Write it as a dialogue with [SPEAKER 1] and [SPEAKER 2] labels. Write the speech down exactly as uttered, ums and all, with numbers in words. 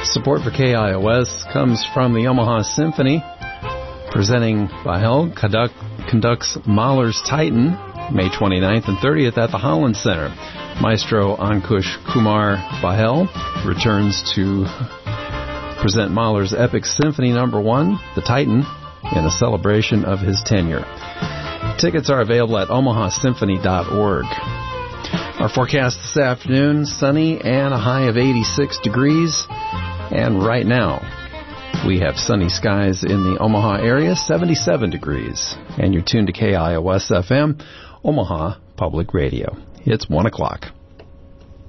[SPEAKER 1] Support for K I O S comes from the Omaha Symphony, presenting Bahel conduct, conducts Mahler's Titan, May twenty-ninth and thirtieth at the Holland Center. Maestro Ankush Kumar Bahel returns to present Mahler's epic symphony number one, The Titan, in a celebration of his tenure. Tickets are available at omaha symphony dot org. Our forecast this afternoon, sunny and a high of eighty-six degrees. And right now, we have sunny skies in the Omaha area, seventy-seven degrees. And you're tuned to K I O S F M, Omaha Public Radio. It's one o'clock.